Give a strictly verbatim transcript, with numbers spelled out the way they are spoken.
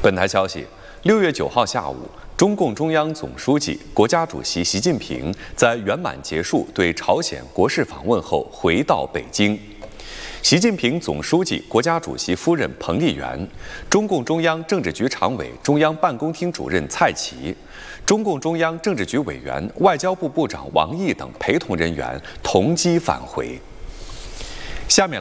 本台消息，六月九号下午，中共中央总书记、国家主席习近平在圆满结束对朝鲜国事访问后回到北京。习近平总书记、国家主席夫人彭丽媛，中共中央政治局常委、中央办公厅主任蔡奇，中共中央政治局委员、外交部部长王毅等陪同人员同机返回。下面。